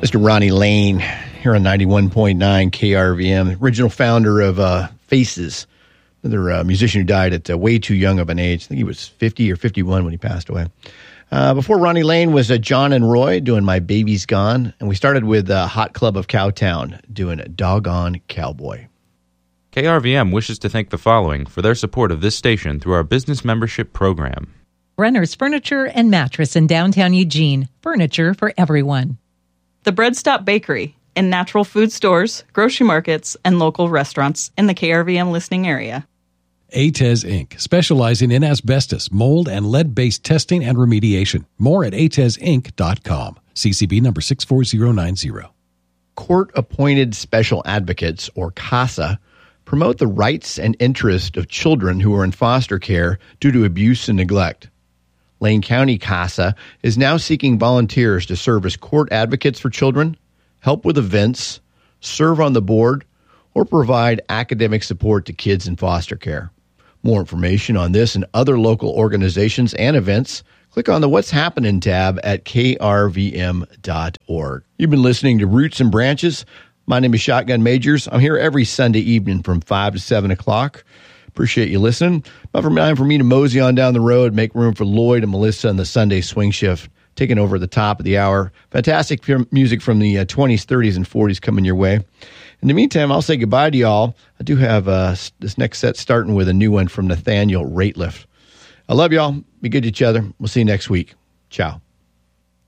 Mr. Ronnie Lane here on 91.9 KRVM, original founder of Faces, another musician who died at way too young of an age. I think he was 50 or 51 when he passed away. Before Ronnie Lane was John and Roy doing My Baby's Gone, and we started with Hot Club of Cowtown doing Doggone Cowboy. KRVM wishes to thank the following for their support of this station through our business membership program. Brenner's Furniture and Mattress in downtown Eugene. Furniture for everyone. The Bread Stop Bakery in natural food stores, grocery markets, and local restaurants in the KRVM listening area. ATES Inc., specializing in asbestos, mold, and lead-based testing and remediation. More at atesinc.com. CCB number 64090. Court-appointed special advocates, or CASA, promote the rights and interests of children who are in foster care due to abuse and neglect. Lane County CASA is now seeking volunteers to serve as court advocates for children, help with events, serve on the board, or provide academic support to kids in foster care. More information on this and other local organizations and events, click on the What's Happening tab at krvm.org. You've been listening to Roots and Branches. My name is Shotgun Majors. I'm here every Sunday evening from 5 to 7 o'clock. Appreciate you listening. About time for me to mosey on down the road, make room for Lloyd and Melissa in the Sunday swing shift, taking over at the top of the hour. Fantastic music from the 20s, 30s, and 40s coming your way. In the meantime, I'll say goodbye to y'all. I do have this next set starting with a new one from Nathaniel Rateliff. I love y'all. Be good to each other. We'll see you next week. Ciao.